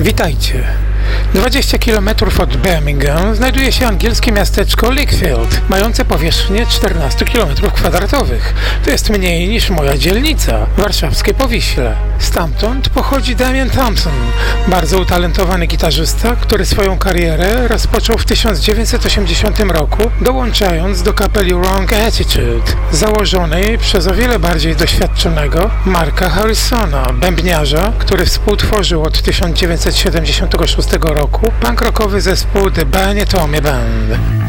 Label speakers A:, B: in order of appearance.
A: Witajcie. 20 km od Birmingham znajduje się angielskie miasteczko Lichfield, mające powierzchnię 14 km². To jest mniej niż moja dzielnica, warszawskie Powiśle. Stamtąd pochodzi Damian Thompson, bardzo utalentowany gitarzysta, który swoją karierę rozpoczął w 1980 roku, dołączając do kapeli Wrong Attitude, założonej przez o wiele bardziej doświadczonego Marka Harrisona, bębniarza, który współtworzył od 1976 roku punk rockowy zespół The Baniotomy Band.